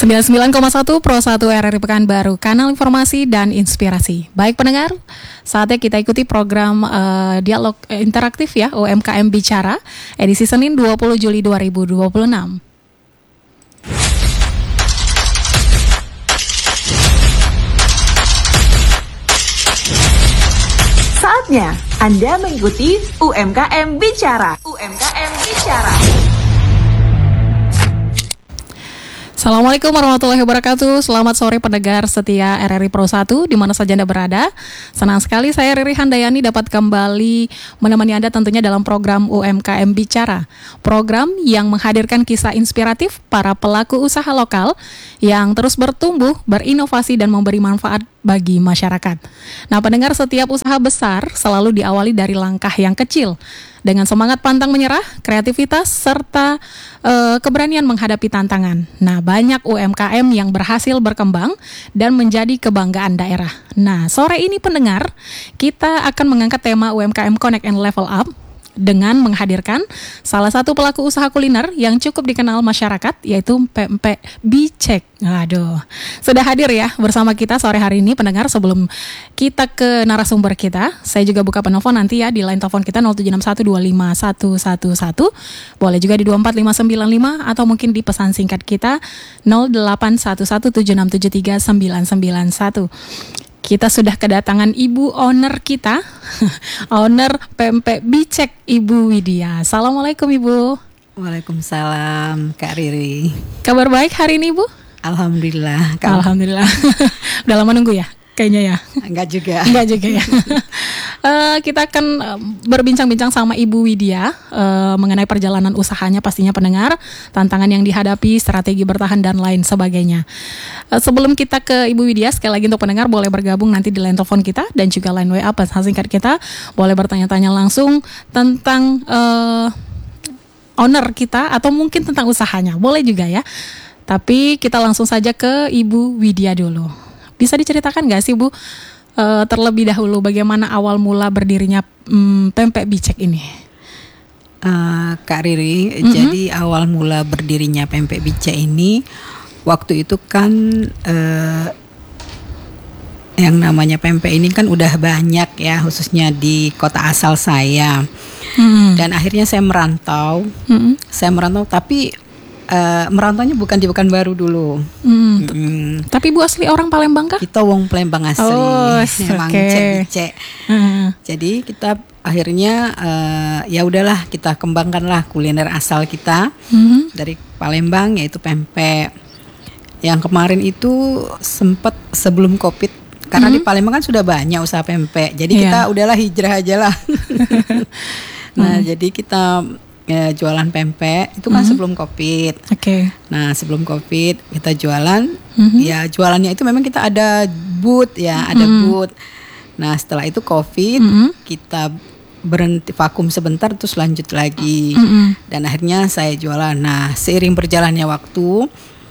99,1 Pro 1 RRI Pekanbaru, kanal informasi dan inspirasi. Baik pendengar, saatnya kita ikuti program dialog interaktif ya, UMKM Bicara, edisi Senin 20 Juli 2026. Saatnya Anda mengikuti UMKM Bicara. UMKM Bicara. Assalamualaikum warahmatullahi wabarakatuh. Selamat sore pendengar setia RRI Pro 1 di mana saja Anda berada. Senang sekali saya Riri Handayani dapat kembali menemani Anda tentunya dalam program UMKM Bicara. Program yang menghadirkan kisah inspiratif para pelaku usaha lokal yang terus bertumbuh, berinovasi dan memberi manfaat bagi masyarakat. Nah, pendengar, setiap usaha besar selalu diawali dari langkah yang kecil. Dengan semangat pantang menyerah, kreativitas, serta keberanian menghadapi tantangan. Nah, banyak UMKM yang berhasil berkembang dan menjadi kebanggaan daerah. Nah, sore ini pendengar, kita akan mengangkat tema UMKM Connect and Level Up dengan menghadirkan salah satu pelaku usaha kuliner yang cukup dikenal masyarakat, yaitu Pempek Bicek. Aduh, sudah hadir ya bersama kita sore hari ini pendengar. Sebelum kita ke narasumber kita, saya juga buka penelpon nanti ya di line telepon kita 0761251111. Boleh juga di 24595 atau mungkin di pesan singkat kita 081176739991. Kita sudah kedatangan Ibu Owner kita, Owner Pempek Bicek, Ibu Widya. Assalamualaikum Ibu. Waalaikumsalam Kak Riri. Kabar baik hari ini Ibu? Alhamdulillah. Alhamdulillah. Udah lama nunggu ya? Kayaknya ya. Enggak juga ya. Kita akan berbincang-bincang sama Ibu Widya mengenai perjalanan usahanya pastinya pendengar, tantangan yang dihadapi, strategi bertahan dan lain sebagainya. Sebelum kita ke Ibu Widya, sekali lagi untuk pendengar boleh bergabung nanti di line telepon kita dan juga line WA pesan singkat kita. Boleh bertanya-tanya langsung tentang owner kita atau mungkin tentang usahanya, boleh juga ya. Tapi kita langsung saja ke Ibu Widya dulu. Bisa diceritakan nggak sih Bu, terlebih dahulu bagaimana awal mula berdirinya Pempek Bicek ini? Kak Riri, jadi awal mula berdirinya Pempek Bicek ini, waktu itu kan yang namanya pempek ini kan udah banyak ya, khususnya di kota asal saya. Dan akhirnya saya merantau. Tapi merantaunya bukan di Pekanbaru dulu. Tapi Bu asli orang Palembang kah? Kita wong Palembang asli. Oh, memang Bicek. Jadi kita akhirnya ya udahlah, kita kembangkanlah kuliner asal kita dari Palembang, yaitu pempek. Yang kemarin itu sempat sebelum Covid, karena di Palembang kan sudah banyak usaha pempek. Jadi kita udahlah hijrah aja lah. Nah, jadi kita jualan pempek itu kan sebelum Covid. Nah, sebelum Covid kita jualan. Ya jualannya itu memang kita ada booth ya, ada booth. Nah, setelah itu Covid kita berhenti vakum sebentar terus lanjut lagi. Dan akhirnya saya jualan. Nah, seiring berjalannya waktu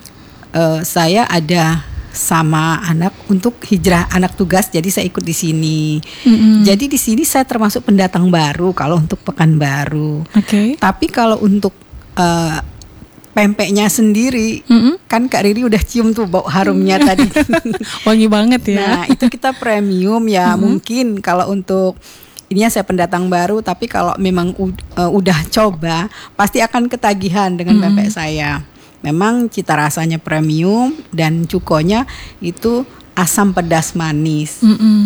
saya ada sama anak untuk hijrah anak tugas, jadi saya ikut di sini. Jadi di sini saya termasuk pendatang baru kalau untuk Pekanbaru. Tapi kalau untuk pempeknya sendiri, kan Kak Riri udah cium tuh bau harumnya tadi. Wangi banget ya. Nah, itu kita premium ya. Mungkin kalau untuk ininya saya pendatang baru, tapi kalau memang udah coba pasti akan ketagihan dengan pempek saya. Memang cita rasanya premium dan cukonya itu asam pedas manis.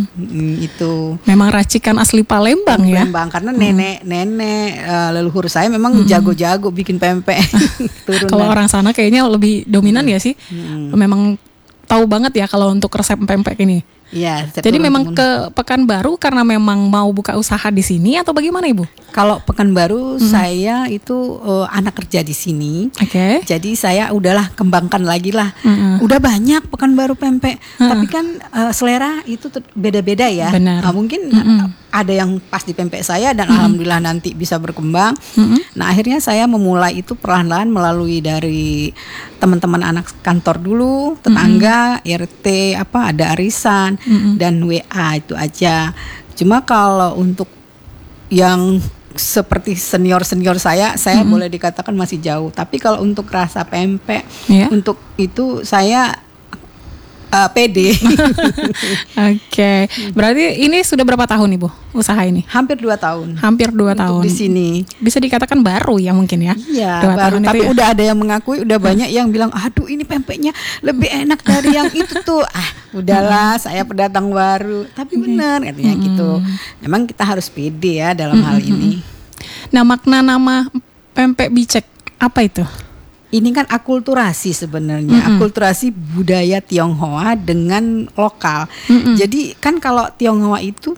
Itu memang racikan asli Palembang ya. Palembang, karena nenek leluhur saya memang jago-jago bikin pempek. Kalau orang sana kayaknya lebih dominan ya sih. Memang tahu banget ya kalau untuk resep pempek ini. Iya. Jadi memang ke Pekanbaru karena memang mau buka usaha di sini atau bagaimana Ibu? Kalau Pekanbaru saya itu anak kerja di sini. Jadi saya udahlah kembangkan lagi lah. Udah banyak Pekanbaru pempek, tapi kan selera itu beda-beda ya. Benar. Mungkin ada yang pas di pempek saya dan alhamdulillah nanti bisa berkembang. Nah, akhirnya saya memulai itu perlahan-lahan melalui dari teman-teman anak kantor dulu, tetangga, RT, ada arisan dan WA itu aja. Cuma kalau untuk yang seperti senior saya boleh dikatakan masih jauh. Tapi kalau untuk rasa pempek, untuk itu saya pede. Oke. Berarti ini sudah berapa tahun Ibu usaha ini? Hampir 2 tahun. Hampir 2 tahun. Di sini. Bisa dikatakan baru ya mungkin ya? Iya, baru. Tapi udah ada yang mengakui, udah banyak yang bilang, aduh ini pempeknya lebih enak dari yang itu tuh. Udahlah, saya pendatang baru. Tapi benar katanya gitu. Memang kita harus pede ya dalam hal ini. Nah, makna nama pempek bicek apa itu? Ini kan akulturasi sebenarnya, akulturasi budaya Tionghoa dengan lokal. Jadi kan kalau Tionghoa itu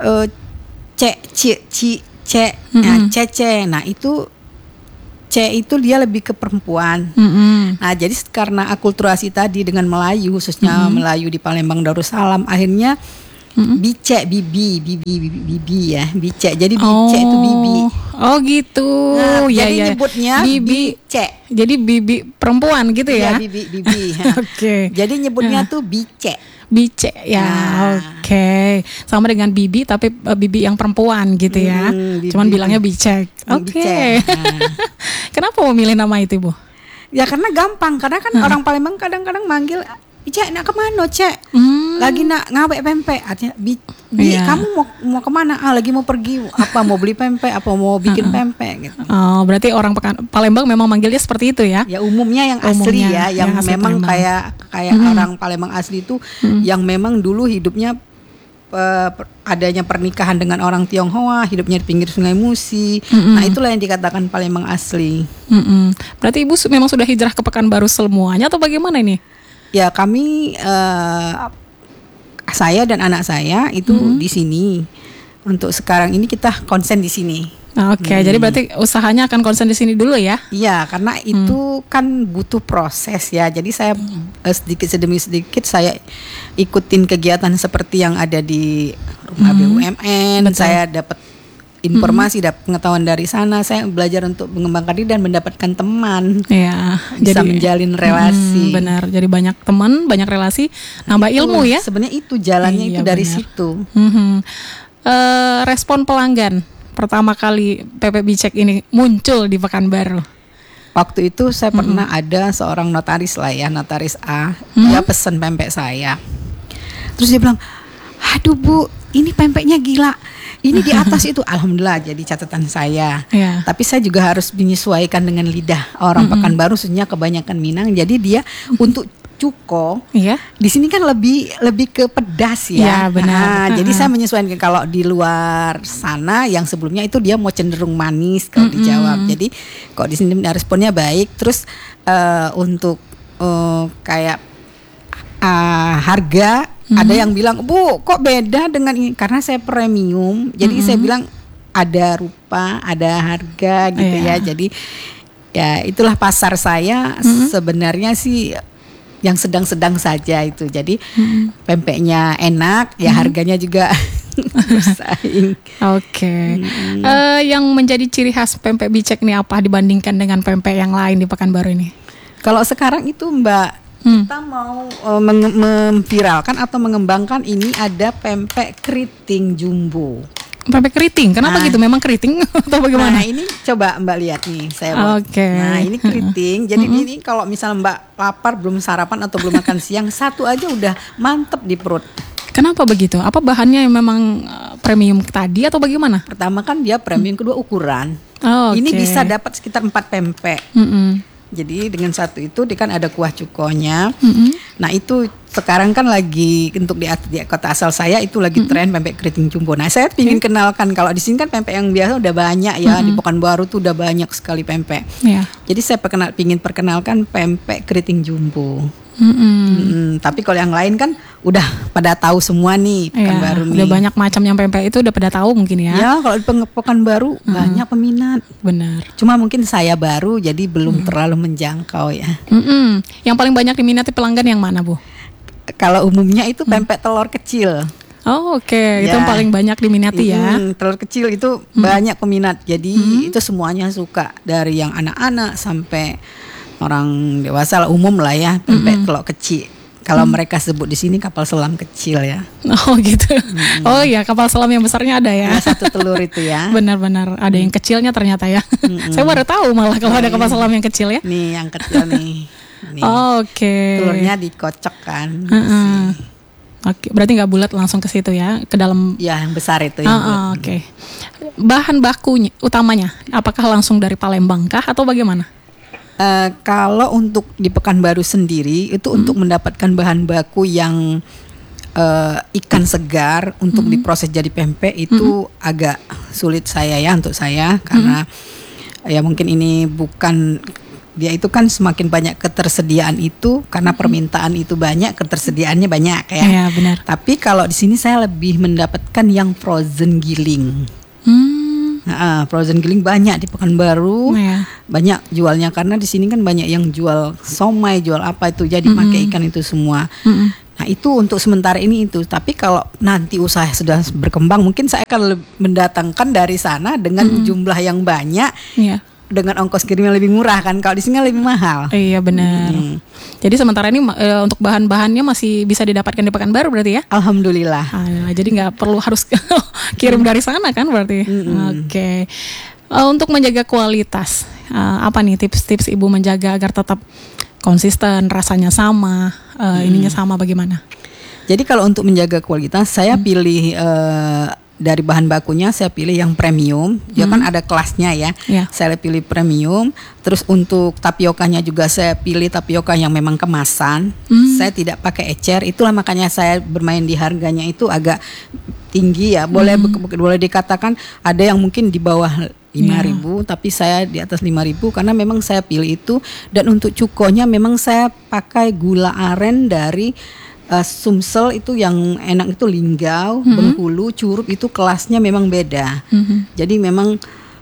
cece. Nah itu C itu dia lebih ke perempuan. Nah jadi karena akulturasi tadi dengan Melayu, khususnya Melayu di Palembang Darussalam, akhirnya bicek, bibi ya, bicek. Jadi bicek itu bibi. Oh gitu. Nah, ya, jadi ya. nyebutnya bibi bicek. Jadi bibi perempuan gitu ya? Iya, bibi. Oke. Jadi nyebutnya tuh bicek. Bicek ya, oke. Sama dengan bibi tapi bibi yang perempuan gitu ya. Cuman bilangnya bicek. Oke. Kenapa memilih nama itu, Bu? Ya karena gampang, karena kan orang Palembang kadang-kadang manggil, Cek, nak kemana, Cek? Lagi nak ngawek pempek. Artinya, kamu mau kemana? Lagi mau pergi. Apa mau beli pempek? Apa mau bikin pempek? Gitu. Oh, berarti orang Palembang memang manggilnya seperti itu ya? Ya umumnya yang asli ya, yang asli memang Palembang. kayak orang Palembang asli itu, yang memang dulu hidupnya adanya pernikahan dengan orang Tionghoa, hidupnya di pinggir Sungai Musi. Nah itulah yang dikatakan Palembang asli. Berarti Ibu memang sudah hijrah ke Pekanbaru semuanya atau bagaimana ini? Ya kami, saya dan anak saya itu di sini. Untuk sekarang ini kita konsen di sini. Oke, jadi berarti usahanya akan konsen di sini dulu ya? Iya, karena itu kan butuh proses ya. Jadi saya sedikit demi sedikit saya ikutin kegiatan seperti yang ada di rumah BUMN. Betul. Saya dapat informasi, dapat pengetahuan dari sana. Saya belajar untuk mengembangkan diri dan mendapatkan teman. Ya, bisa menjalin relasi. Benar. Jadi banyak teman, banyak relasi, nambah ilmu ya. Sebenarnya itu jalannya itu dari situ. Respon pelanggan pertama kali pempek bicek ini muncul di Pekanbaru. Waktu itu saya pernah ada seorang notaris lah ya, notaris A. Dia pesen pempek saya. Terus dia bilang, aduh Bu, ini pempeknya gila. Ini di atas itu, alhamdulillah jadi catatan saya. Tapi saya juga harus menyesuaikan dengan lidah orang Pekanbaru, khususnya kebanyakan Minang. Jadi dia untuk cuko, di sini kan lebih ke pedas ya. Benar. Jadi saya menyesuaikan. Kalau di luar sana yang sebelumnya itu dia mau cenderung manis kalau dijawab. Jadi kok di sini responnya baik. Terus untuk kayak harga. Ada yang bilang, Bu, kok beda dengan ini? Karena saya premium, jadi saya bilang ada rupa, ada harga gitu ya. Jadi ya itulah pasar saya. Sebenarnya sih yang sedang-sedang saja itu. Jadi pempeknya enak, ya harganya juga bersaing. Oke. Yang menjadi ciri khas pempek bicek ini apa dibandingkan dengan pempek yang lain di Pekanbaru ini? Kalau sekarang itu Mbak, kita mau memviralkan atau mengembangkan ini ada pempek keriting jumbo. Pempek keriting, kenapa gitu? Memang keriting atau bagaimana? Nah ini coba Mbak lihat nih, saya buat. Nah ini keriting, jadi ini kalau misalnya Mbak lapar belum sarapan atau belum makan siang, satu aja udah mantep di perut. Kenapa begitu? Apa bahannya yang memang premium tadi atau bagaimana? Pertama kan dia premium, kedua ukuran. Ini bisa dapat sekitar 4 pempek. Jadi dengan satu itu dia kan ada kuah cukonya. Nah itu sekarang kan lagi untuk di kota asal saya itu lagi tren pempek keriting jumbo. Nah saya ingin kenalkan, kalau di sini kan pempek yang biasa udah banyak ya, di Pekanbaru tuh udah banyak sekali pempek. Jadi saya ingin perkenalkan pempek keriting jumbo. Tapi kalau yang lain kan udah pada tahu semua nih Pekanbaru nih. Udah banyak macamnya pempek itu udah pada tahu mungkin ya. Ya kalau di Pekanbaru banyak peminat. Benar. Cuma mungkin saya baru jadi belum terlalu menjangkau ya. Yang paling banyak diminati pelanggan yang mana Bu? Kalau umumnya itu pempek telur kecil. Oh oke. Itu yang paling banyak diminati ya. Telur kecil itu banyak peminat. Jadi itu semuanya suka, dari yang anak-anak sampai orang dewasa lah, umum lah ya pempek telur kecil. Kalau mereka sebut di sini kapal selam kecil ya. Oh gitu. Oh iya, kapal selam yang besarnya ada ya. Satu telur itu ya. Benar-benar ada yang kecilnya ternyata ya. Saya baru tahu malah kalau ada kapal selam yang kecil ya. Nih yang kecil nih. Nih. Oke. Telurnya dikocok kan. Oke, berarti nggak bulat langsung ke situ ya, ke dalam. Ya yang besar itu. Yang Oke. Bahan bakunya utamanya, apakah langsung dari Palembang kah atau bagaimana? Kalau untuk di Pekanbaru sendiri itu untuk mendapatkan bahan baku yang ikan segar untuk diproses jadi pempek itu agak sulit untuk saya karena ya mungkin ini bukan dia itu kan semakin banyak ketersediaan itu karena permintaan itu banyak, ketersediaannya banyak ya. Iya, benar. Tapi kalau di sini saya lebih mendapatkan yang frozen giling. Frozen giling banyak di Pekanbaru, banyak jualnya karena di sini kan banyak yang jual somai, jual apa itu jadi pakai ikan itu semua. Nah itu untuk sementara ini itu. Tapi kalau nanti usaha sudah berkembang, mungkin saya akan mendatangkan dari sana dengan jumlah yang banyak, dengan ongkos kirim yang lebih murah kan. Kalau di sini lebih mahal. Iya benar. Jadi sementara ini untuk bahan-bahannya masih bisa didapatkan di Pekanbaru berarti ya? Alhamdulillah. Jadi nggak perlu harus kirim dari sana kan berarti. Oke. Untuk menjaga kualitas, apa nih tips-tips Ibu menjaga agar tetap konsisten, rasanya sama, ininya sama bagaimana? Jadi kalau untuk menjaga kualitas, saya pilih dari bahan bakunya saya pilih yang premium. Dia kan ada kelasnya ya. Saya pilih premium. Terus untuk tapiokanya juga saya pilih tapioka yang memang kemasan. Saya tidak pakai ecer. Itulah makanya saya bermain di harganya itu agak tinggi ya. Boleh dikatakan ada yang mungkin di bawah 5.000, tapi saya di atas 5.000 karena memang saya pilih itu. Dan untuk cukonya memang saya pakai gula aren dari Sumsel itu yang enak itu Linggau, Bengkulu, Curup itu kelasnya memang beda. Jadi memang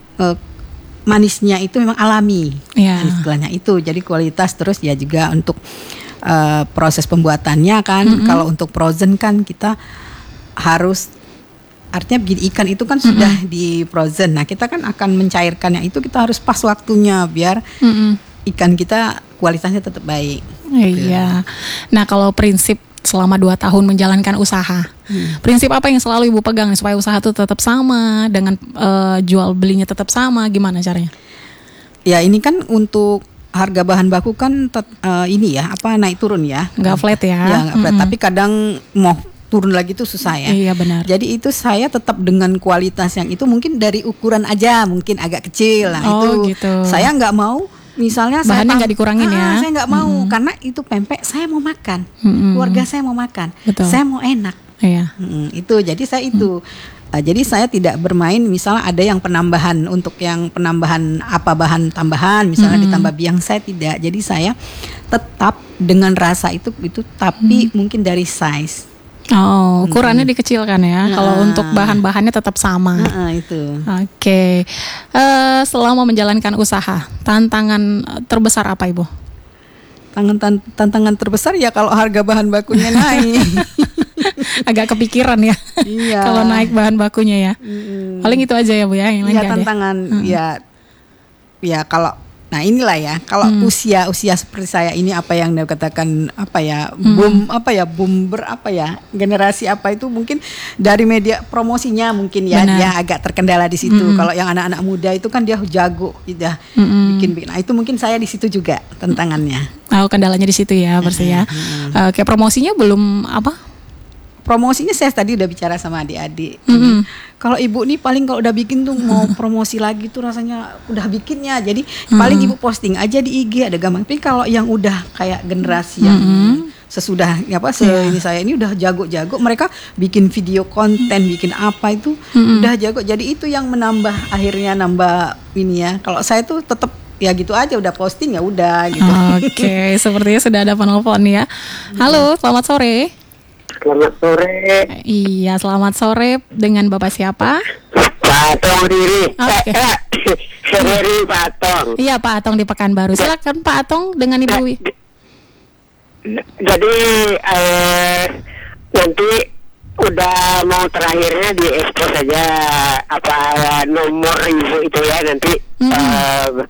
manisnya itu memang alami, manis gulanya itu. Jadi kualitas terus ya juga untuk proses pembuatannya kan. Kalau untuk frozen kan kita harus artinya begini, ikan itu kan sudah di frozen. Nah kita kan akan mencairkannya itu kita harus pas waktunya biar ikan kita kualitasnya tetap baik. Iya. Nah kalau prinsip selama 2 tahun menjalankan usaha, prinsip apa yang selalu Ibu pegang supaya usaha itu tetap sama dengan jual belinya tetap sama, gimana caranya? Ya ini kan untuk harga bahan baku kan ini ya naik turun ya, nggak flat ya? Ya nggak flat, tapi kadang mau turun lagi tuh susah ya. Iya benar. Jadi itu saya tetap dengan kualitas yang itu mungkin dari ukuran aja mungkin agak kecil. Nah itu gitu. Saya nggak mau. Misalnya bahannya nggak dikurangin ya? Saya nggak mau karena itu pempek saya mau makan, keluarga saya mau makan, saya mau enak. Iya. Itu jadi saya itu. Jadi saya tidak bermain misalnya ada yang penambahan untuk yang penambahan bahan tambahan misalnya ditambah biang, saya tidak. Jadi saya tetap dengan rasa itu tapi mungkin dari size. Oh, ukurannya dikecilkan ya. Kalau untuk bahan-bahannya tetap sama. Itu. Oke. Selama menjalankan usaha, tantangan terbesar apa Ibu? Tantangan terbesar ya kalau harga bahan bakunya naik. Agak kepikiran ya. Iya. Kalau naik bahan bakunya ya. Paling itu aja ya Bu ya. Yang lain tantangan ya kalau. Nah inilah ya kalau usia seperti saya ini apa yang dia katakan generasi apa itu mungkin dari media promosinya mungkin ya. Benar. Dia agak terkendala di situ. Kalau yang anak-anak muda itu kan dia jago bikin. Nah itu mungkin saya di situ juga tantangannya. Kendalanya di situ ya bersih ya. Oke, promosinya belum apa? Promosinya saya tadi udah bicara sama adik-adik. Kalau ibu nih paling kalau udah bikin tuh mau promosi lagi tuh rasanya udah bikinnya. Jadi paling ibu posting aja di IG ada gambar. Tapi kalau yang udah kayak generasi yang sesudah ini saya ini udah jago-jago, mereka bikin video konten, bikin apa itu udah jago. Jadi itu yang akhirnya nambah ini ya. Kalau saya tuh tetap ya gitu aja udah posting ya udah gitu. Oke, sepertinya sudah ada penelpon ya. Halo, selamat sore. Selamat sore. Iya, selamat sore. Dengan Bapak siapa? Pak Atong Riri. Oke. Riri Pak Atong. Iya, Pak Atong di Pekanbaru. Silakan Pak Atong dengan Ibu. Jadi nanti udah mau terakhirnya di expose saja nomor ibu itu ya nanti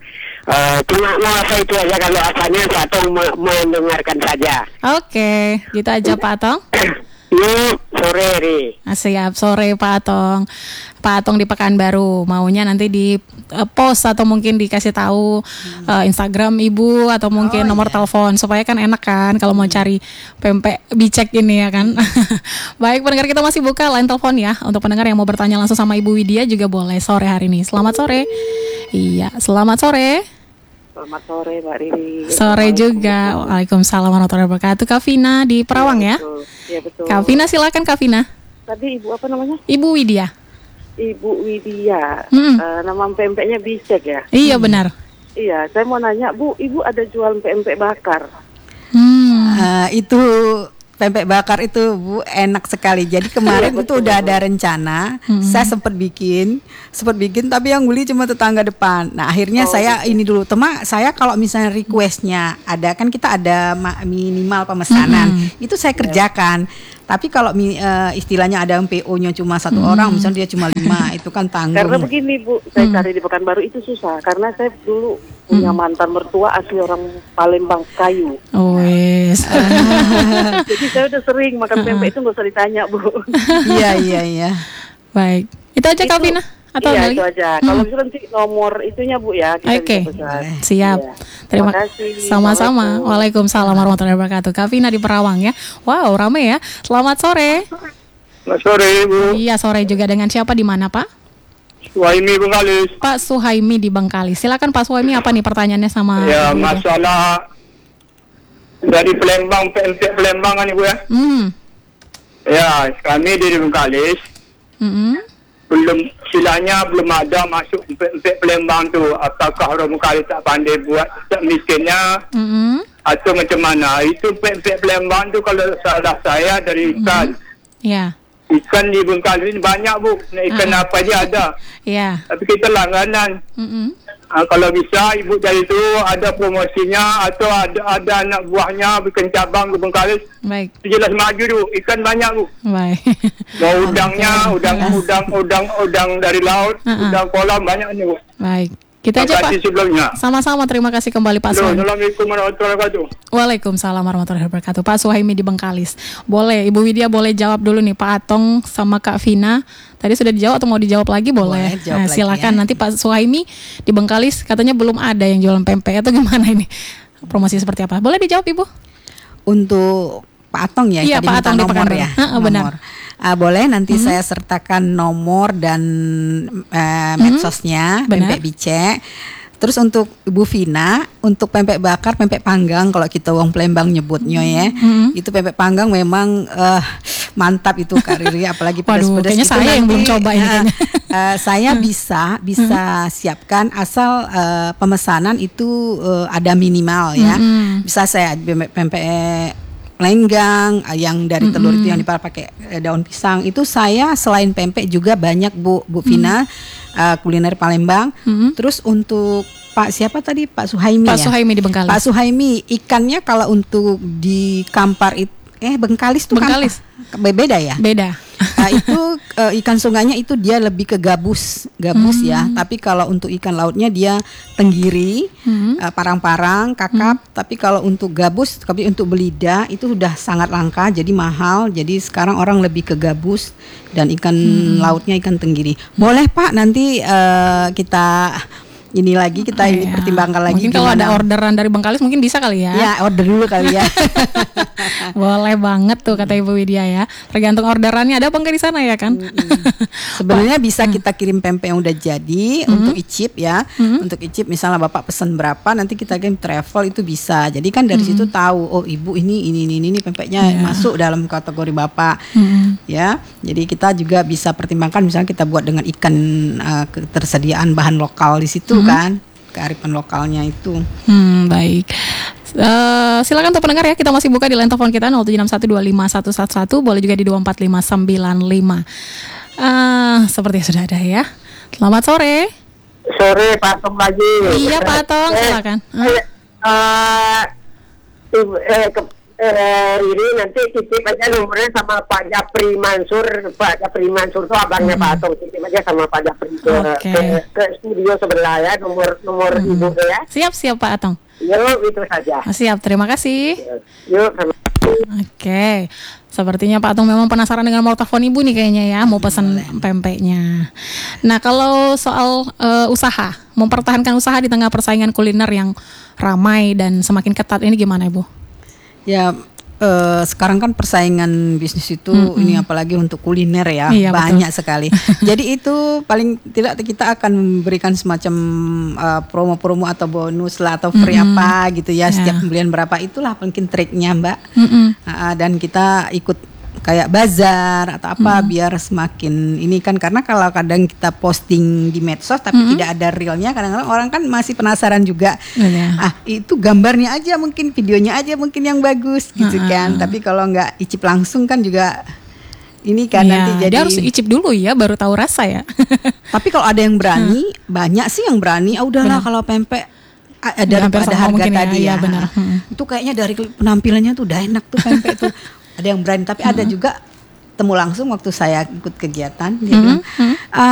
Cuma mau saya itu aja, kalau asalnya Pak Tong mendengarkan saja. Oke, gitu aja Pak Atong. Yuk, sore Ri. Siap, sore Pak Atong. Pak Atong di Pekanbaru, maunya nanti di post atau mungkin dikasih tahu Instagram Ibu atau mungkin nomor telepon supaya kan enak kan kalau mau cari pempek bicek ini ya kan. Baik, pendengar kita masih buka line telepon ya. Untuk pendengar yang mau bertanya langsung sama Ibu Widya juga boleh sore hari ini. Selamat sore. Iya, selamat sore. Selamat sore Mbak Riri. Sore juga. Waalaikumsalam warahmatullahi wabarakatuh. Kak Vina di Perawang ya. Iya betul. Kak Vina, silakan Kak Vina. Tadi Ibu apa namanya? Ibu Widya. Ibu Widya. Nama pempeknya Bicek ya? Iya benar. Iya, saya mau nanya Bu, Ibu ada jual pempek bakar? Itu pempek bakar itu Bu enak sekali. Jadi kemarin itu udah ada rencana, saya sempat bikin tapi yang beli cuma tetangga depan. Nah akhirnya saya ini dulu, saya kalau misalnya requestnya ada, kan kita ada minimal pemesanan, itu saya kerjakan. Tapi kalau istilahnya ada PO-nya cuma satu orang, misalnya dia cuma 5, itu kan tanggung. Karena begini Bu, saya cari di Pekanbaru itu susah. Karena saya dulu punya mantan mertua asli orang Palembang Kayu. Oh yes. Jadi saya udah sering makan pempek itu, nggak usah ditanya Bu. Iya. Baik. Itu aja Kak Vina? Atau iya, ada lagi? itu aja. Kalau bisa nanti nomor itunya Bu ya. Oke. Siap. Iya. Terima kasih. Sama-sama. Waalaikumsalam warahmatullahi wabarakatuh. Kak Vina di Perawang ya. Wow, rame ya. Selamat sore. Selamat sore Bu. Iya, sore juga. Dengan siapa di mana Pak? Suhaimi Bengkalis. Pak Suhaimi di Bengkalis. Silakan Pak Suhaimi, apa nih pertanyaannya sama Ya, Ibu? masalah dari Palembang, pempek Palembang kan Ibu ya. Ya, kami di Bengkalis belum ada masuk pempek Palembang tu. Apakah orang Bengkalis tak pandai buat, tak miskinnya, atau macam mana? Itu pempek Palembang tu kalau salah saya dari ikan. Ya. Ikan di Bengkalis ini banyak Bu. Ikan apa dia ada. Ya. Tapi kita langganan. Kalau bisa Ibu dari itu ada promosinya atau ada anak buahnya bikin cabang ke Bengkalis. Baik. Itu jelas maju tu. Ikan banyak Bu. Baik. Mau udang dari laut, udang kolam banyak ni Bu. Baik. Kita aja Terima Pak. kasih sebelumnya. Sama-sama, terima kasih kembali Pak Suhaimi. Assalamualaikum warahmatullahi wabarakatuh. Waalaikumsalam warahmatullahi wabarakatuh. Pak Suhaimi di Bengkalis. Boleh, Ibu Widya boleh jawab dulu nih Pak Atong sama Kak Vina. Tadi sudah dijawab atau mau dijawab lagi boleh. Jawab lagi silakan ya. Nanti Pak Suhaimi di Bengkalis katanya belum ada yang jualan pempek atau gimana ini? Promosi seperti apa? Boleh dijawab Ibu? Untuk Pak Atong ya, Iya, tadi Pak minta Atong di nomor Pekanbaru. ya. Benar. Boleh nanti saya sertakan nomor dan medsosnya benar. pempek bicek. Terus untuk Ibu Vina, untuk pempek bakar, pempek panggang kalau kita wong Palembang nyebutnya ya, itu pempek panggang memang mantap itu Kak Riri, apalagi pedas-pedas. Kayaknya itu saya yang nanti, belum coba ini kayaknya. Saya bisa siapkan asal pemesanan itu ada minimal ya. Bisa saya pempek lenggang yang dari telur itu yang pakai daun pisang. Itu saya selain pempek juga banyak Bu Vina kuliner Palembang. Terus untuk Pak siapa tadi? Pak Suhaimi Pak ya? Suhaimi di Bengkalis. Pak Suhaimi, ikannya kalau untuk di Kampar itu Bengkalis tuh Bengkalis. Beda ya? Beda. Itu ikan sungainya itu dia lebih ke gabus ya. Tapi kalau untuk ikan lautnya dia tenggiri, parang-parang, kakap. Tapi kalau untuk gabus, tapi untuk belida itu sudah sangat langka, jadi mahal. Jadi sekarang orang lebih ke gabus dan ikan lautnya ikan tenggiri. Boleh Pak, nanti kita ini pertimbangkan lagi. Mungkin kalau ada orderan dari Bengkalis mungkin bisa kali ya. Ya, order dulu kali ya. Boleh banget tuh kata Ibu Widya ya. Tergantung orderannya ada apa enggak di sana ya kan. Sebenarnya bisa kita kirim pempek yang udah jadi untuk icip ya. Untuk icip misalnya Bapak pesan berapa, nanti kita kirim travel itu bisa. Jadi kan dari situ tahu, oh Ibu ini pempeknya masuk dalam kategori Bapak. Ya. Jadi kita juga bisa pertimbangkan misalnya kita buat dengan ikan ketersediaan bahan lokal di situ kan, kearifan lokalnya itu. Baik. Silakan untuk pendengar ya, kita masih buka di line telepon kita 0761251111, boleh juga di 245995. Seperti sudah ada ya. Selamat sore. Sore Pak Tong lagi. Iya Pak Tong, silakan. ini nanti titip aja nomornya sama Pak Japri Mansur. Pak Japri Mansur tuh abangnya Pak Atong. Titip aja sama Pak Japri ke studio sebelah ya, nomor ibu ya. Siap Pak Atong. Yuk, itu saja. Siap, terima kasih. Yuk, sama. Oke, sepertinya Pak Atong memang penasaran dengan mortafon ibu nih kayaknya ya, mau pesan pempeknya. Nah, kalau soal usaha, mempertahankan usaha di tengah persaingan kuliner yang ramai dan semakin ketat ini gimana Ibu? Ya, sekarang kan persaingan bisnis itu ini apalagi untuk kuliner ya, Iya, banyak betul. sekali. Jadi itu paling tidak kita akan memberikan semacam promo-promo atau bonus lah atau free apa gitu ya, setiap pembelian berapa, itulah mungkin triknya Mbak. Dan kita ikut kayak bazar atau apa biar semakin ini kan, karena kalau kadang kita posting di medsos tapi tidak ada realnya, kadang-kadang orang kan masih penasaran juga. Itu gambarnya aja mungkin, videonya aja mungkin yang bagus gitu kan, tapi kalau nggak icip langsung kan juga ini kan nanti jadi dia harus icip dulu ya baru tahu rasa ya. Tapi kalau ada yang berani, banyak sih yang berani. Udahlah kalau pempek ada harga tadi ya. Benar. Itu kayaknya dari penampilannya tuh udah enak tuh pempek tuh. Ada yang berani, tapi ada juga temu langsung waktu saya ikut kegiatan dia bilang